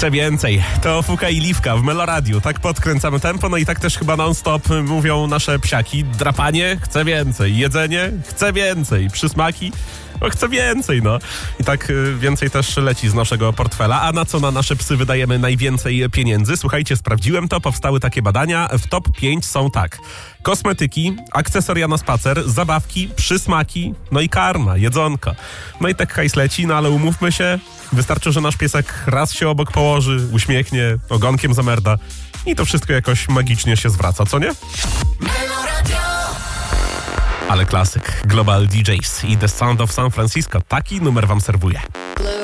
Chcę więcej. To Fuka i Liwka w Meloradiu. Tak podkręcamy tempo, no i tak też chyba non-stop mówią nasze psiaki. Drapanie, chcę więcej. Jedzenie, chcę więcej. Przysmaki, chcę więcej, no. I tak więcej też leci z naszego portfela. A na co na nasze psy wydajemy najwięcej pieniędzy? Słuchajcie, sprawdziłem to, powstały takie badania. W top 5 są tak: kosmetyki, akcesoria na spacer, zabawki, przysmaki, no i karma, jedzonko. No i tak hajs leci, no ale umówmy się, wystarczy, że nasz piesek raz się obok położy, uśmiechnie, ogonkiem zamerda i to wszystko jakoś magicznie się zwraca, co nie? Ale klasyk. Global DJs i The Sound of San Francisco. Taki numer wam serwuję.